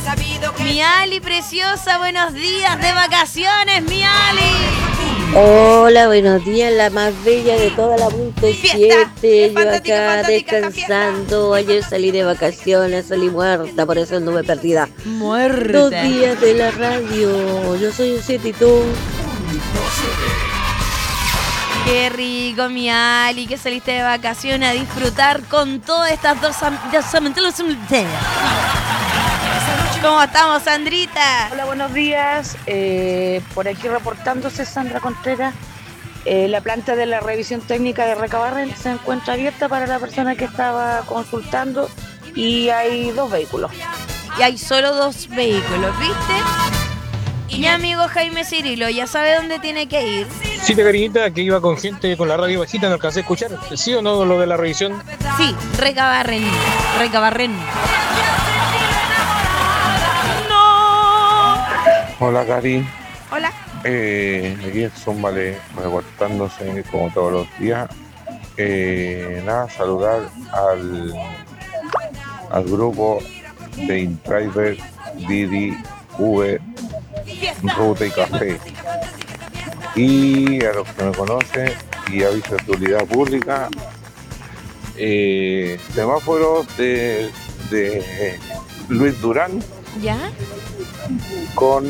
Mi Ali preciosa, buenos días de vacaciones, mi Ali. Hola, buenos días, la más bella de toda la punto 7. Yo acá descansando. Ayer salí de vacaciones, salí muerta, por eso anduve perdida. Muerta. 2 días de la radio. Yo soy un 7 y tú. Qué rico, mi Ali, que saliste de vacaciones a disfrutar con todas estas dos ¿Cómo estamos, Sandrita? Hola, buenos días. Por aquí reportándose Sandra Contreras. La planta de la revisión técnica de Recabarren se encuentra abierta para la persona que estaba consultando y hay 2 vehículos. Y hay solo 2 vehículos, ¿viste? Y mi amigo Jaime Cirilo ya sabe dónde tiene que ir. Sí, cariñita, que iba con gente con la radio bajita, no alcancé a escuchar. ¿Sí o no lo de la revisión? Sí, Recabarren. Hola, Cari. Hola. Aquí en Zúmbale, reportándose como todos los días. Saludar al grupo de InDriver, Didi, Uber, Ruta y Café. Y a los que me conocen y aviso de utilidad pública, semáforos de Luis Durán. ¿Ya? Con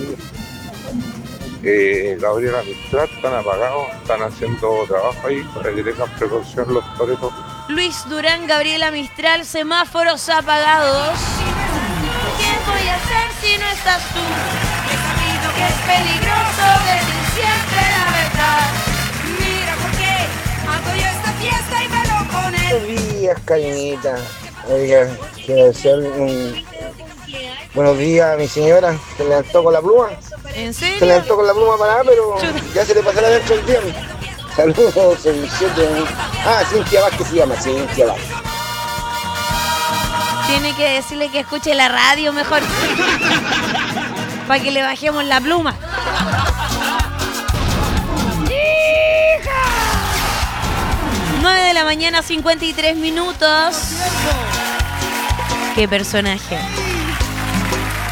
Gabriela Mistral, están apagados, están haciendo trabajo ahí para que tengan precaución los toreros. Luis Durán, Gabriela Mistral, semáforos apagados. ¿Qué voy a hacer si no estás tú? He sabido que es peligroso decir siempre la verdad. Mira por qué hago yo esta fiesta y me lo ponen. Buenos días, cariñita. Oiga, quiero hacer buenos días a mi señora. Se levantó con la pluma. ¿En serio? Se levantó con la pluma parada, pero ya se le pasará dentro del día. Saludos, el 7. Cintia Vázquez se llama, Cintia Vázquez. Tiene que decirle que escuche la radio mejor. Para que le bajemos la pluma. ¡Hija! 9 de la mañana, 53 minutos. Qué personaje.